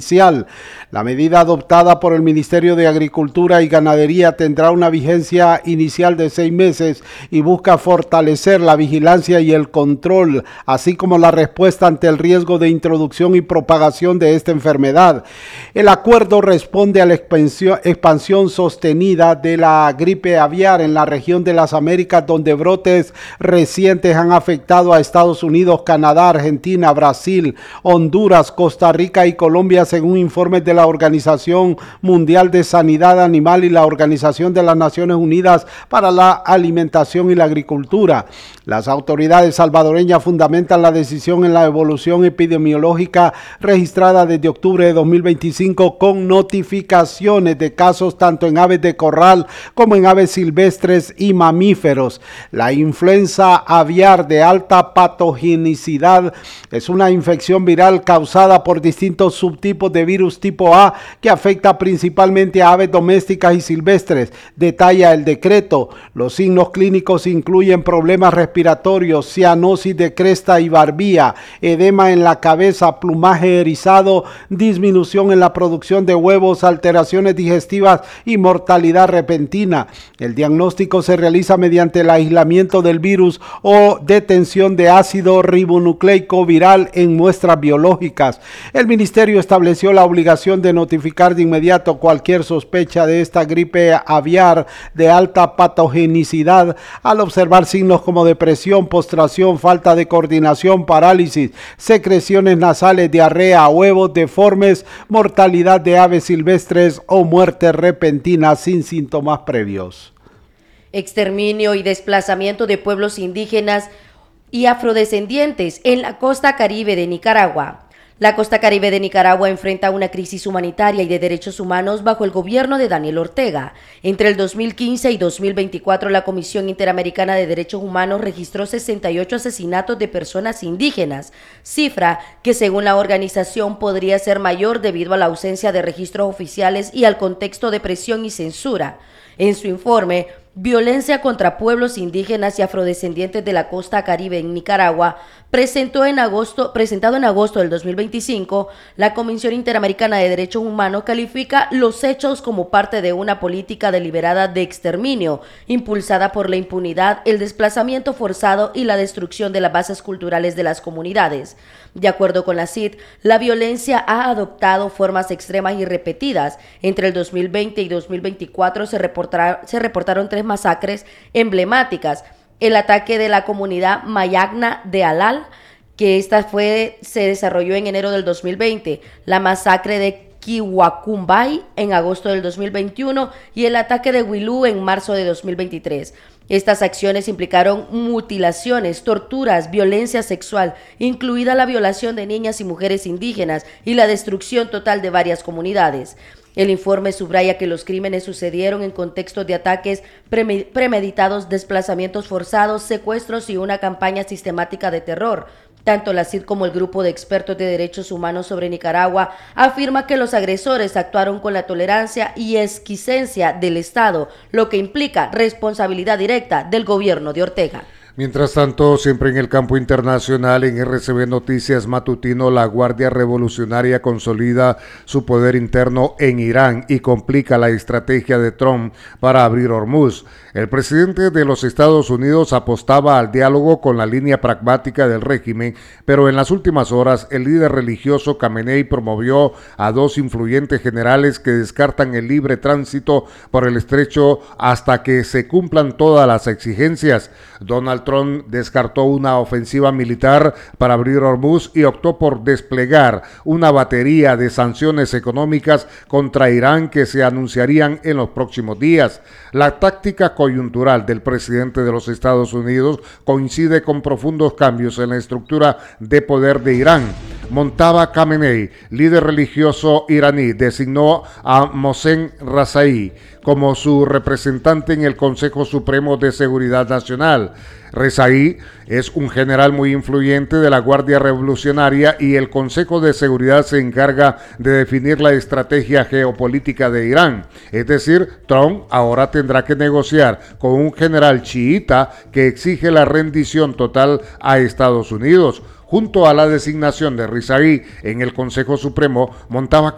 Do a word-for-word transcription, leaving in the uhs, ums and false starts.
oficial. La medida adoptada por el Ministerio de Agricultura y Ganadería tendrá una vigencia inicial de seis meses y busca fortalecer la vigilancia y el control, así como la respuesta ante el riesgo de introducción y propagación de esta enfermedad. El acuerdo responde a la expansión, expansión sostenida de la gripe aviar en la región de las Américas, donde brotes recientes han afectado a Estados Unidos, Canadá, Argentina, Brasil, Honduras, Costa Rica y Colombia, según informes de la Organización Mundial de Sanidad Animal y la Organización de las Naciones Unidas para la Alimentación y la Agricultura. Las autoridades salvadoreñas fundamentan la decisión en la evolución epidemiológica registrada desde octubre de dos mil veinticinco, con notificaciones de casos tanto en aves de corral como en aves silvestres y mamíferos. La influenza aviar de alta patogenicidad es una infección viral causada por distintos subtipos de virus tipo A que afecta principalmente a aves domésticas y silvestres, detalla el decreto. Los signos clínicos incluyen problemas respiratorios, cianosis de cresta y barbilla, edema en la cabeza, plumaje erizado, disminución en la producción de huevos, alteraciones digestivas y mortalidad repentina. El diagnóstico se realiza mediante el aislamiento del virus o detención de ácido ribonucleico viral en muestras biológicas. El ministerio estableció la obligación de notificar de inmediato cualquier sospecha de esta gripe aviar de alta patogenicidad al observar signos como depresión, postración, falta de coordinación, parálisis, secreciones nasales, diarrea, huevos deformes, mortalidad de aves silvestres o muerte repentina sin síntomas previos. Exterminio y desplazamiento de pueblos indígenas y afrodescendientes en la costa caribe de Nicaragua. La costa caribe de Nicaragua enfrenta una crisis humanitaria y de derechos humanos bajo el gobierno de Daniel Ortega. Entre el dos mil quince y dos mil veinticuatro, la Comisión Interamericana de Derechos Humanos registró sesenta y ocho asesinatos de personas indígenas, cifra que según la organización podría ser mayor debido a la ausencia de registros oficiales y al contexto de presión y censura. En su informe, Violencia contra pueblos indígenas y afrodescendientes de la costa caribe en Nicaragua, presentó en agosto, presentado en agosto del dos mil veinticinco, la Comisión Interamericana de Derechos Humanos califica los hechos como parte de una política deliberada de exterminio, impulsada por la impunidad, el desplazamiento forzado y la destrucción de las bases culturales de las comunidades. De acuerdo con la C I D, la violencia ha adoptado formas extremas y repetidas. Entre el dos mil veinte y dos mil veinticuatro se reportaron, se reportaron tres masacres emblemáticas. El ataque de la comunidad Mayagna de Alal, que esta fue, se desarrolló en enero del dos mil veinte, la masacre de Kiwakumbay en agosto del dos mil veintiuno y el ataque de Huilú en marzo de dos mil veintitrés. Estas acciones implicaron mutilaciones, torturas, violencia sexual, incluida la violación de niñas y mujeres indígenas y la destrucción total de varias comunidades. El informe subraya que los crímenes sucedieron en contextos de ataques premeditados, desplazamientos forzados, secuestros y una campaña sistemática de terror. Tanto la C I D como el Grupo de Expertos de Derechos Humanos sobre Nicaragua afirma que los agresores actuaron con la tolerancia y exquiscencia del Estado, lo que implica responsabilidad directa del gobierno de Ortega. Mientras tanto, siempre en el campo internacional, en R C B Noticias Matutino, la Guardia Revolucionaria consolida su poder interno en Irán y complica la estrategia de Trump para abrir Hormuz. El presidente de los Estados Unidos apostaba al diálogo con la línea pragmática del régimen, pero en las últimas horas el líder religioso Khamenei promovió a dos influyentes generales que descartan el libre tránsito por el estrecho hasta que se cumplan todas las exigencias. Donald Trump descartó una ofensiva militar para abrir Hormuz y optó por desplegar una batería de sanciones económicas contra Irán que se anunciarían en los próximos días. La táctica coyuntural del presidente de los Estados Unidos coincide con profundos cambios en la estructura de poder de Irán. Montaba Khamenei, líder religioso iraní, designó a Mohsen Razaei como su representante en el Consejo Supremo de Seguridad Nacional. Rezaei es un general muy influyente de la Guardia Revolucionaria y el Consejo de Seguridad se encarga de definir la estrategia geopolítica de Irán. Es decir, Trump ahora tendrá que negociar con un general chiita que exige la rendición total a Estados Unidos. Junto a la designación de Rezaei en el Consejo Supremo, montaba